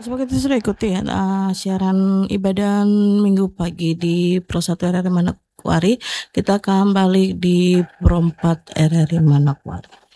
Semoga itu sudah ikuti ya siaran ibadah minggu pagi di Pro 1 RRI Manokwari. Kita kembali di Pro 4 RRI Manokwari.